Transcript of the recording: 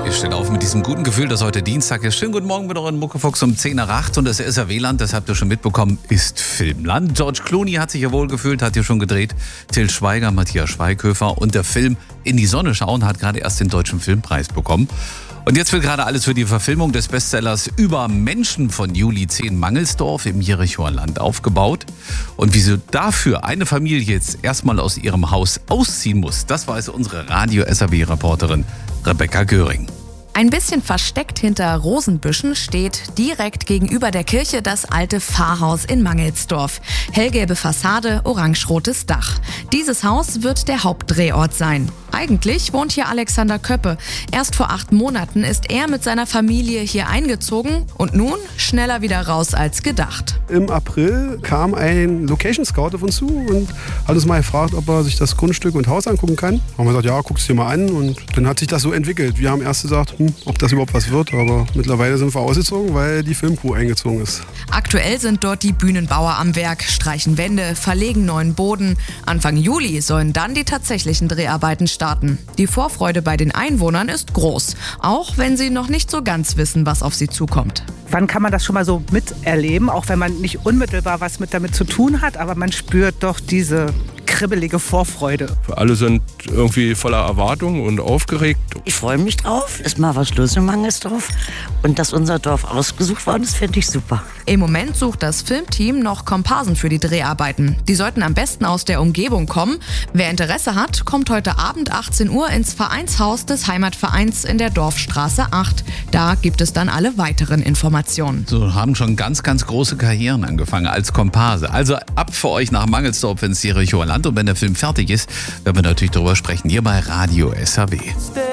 Wir stehen auf mit diesem guten Gefühl, dass heute Dienstag ist. Schönen guten Morgen mit euren Muckefuchs um 10 nach 8 und das SAW-Land, das habt ihr schon mitbekommen, ist Filmland. George Clooney hat sich ja wohl gefühlt, hat hier schon gedreht. Till Schweiger, Matthias Schweighöfer und der Film In die Sonne schauen hat gerade erst den Deutschen Filmpreis bekommen. Und jetzt wird gerade alles für die Verfilmung des Bestsellers Über Menschen von Juli Zehn-Mangelsdorf im Jerichoer Land aufgebaut. Und wieso dafür eine Familie jetzt erstmal aus ihrem Haus ausziehen muss, das weiß unsere Radio-SAW-Reporterin Rebecca Göring. Ein bisschen versteckt hinter Rosenbüschen steht direkt gegenüber der Kirche das alte Pfarrhaus in Mangelsdorf. Hellgelbe Fassade, orange-rotes Dach. Dieses Haus wird der Hauptdrehort sein. Eigentlich wohnt hier Alexander Köppe. Erst vor 8 Monaten ist er mit seiner Familie hier eingezogen und nun schneller wieder raus als gedacht. Im April kam ein Location Scout auf uns zu und hat uns mal gefragt, ob er sich das Grundstück und Haus angucken kann. Haben wir gesagt, ja, guck's dir mal an, und dann hat sich das so entwickelt. Wir haben erst gesagt, ob das überhaupt was wird, aber mittlerweile sind wir ausgezogen, weil die Filmcrew eingezogen ist. Aktuell sind dort die Bühnenbauer am Werk, streichen Wände, verlegen neuen Boden. Anfang Juli sollen dann die tatsächlichen Dreharbeiten starten. Die Vorfreude bei den Einwohnern ist groß, auch wenn sie noch nicht so ganz wissen, was auf sie zukommt. Wann kann man das schon mal so miterleben, auch wenn man nicht unmittelbar was damit zu tun hat, aber man spürt doch diese kribbelige Vorfreude. Alle sind irgendwie voller Erwartung und aufgeregt. Ich freue mich drauf, ist mal was los in Mangelsdorf, und dass unser Dorf ausgesucht worden ist, finde ich super. Im Moment sucht das Filmteam noch Komparsen für die Dreharbeiten. Die sollten am besten aus der Umgebung kommen. Wer Interesse hat, kommt heute Abend 18 Uhr ins Vereinshaus des Heimatvereins in der Dorfstraße 8. Da gibt es dann alle weiteren Informationen. So haben schon ganz, ganz große Karrieren angefangen als Komparse. Also ab für euch nach Mangelsdorf ins Jerichoer Land, und wenn der Film fertig ist, werden wir natürlich darüber sprechen, hier bei Radio SAW.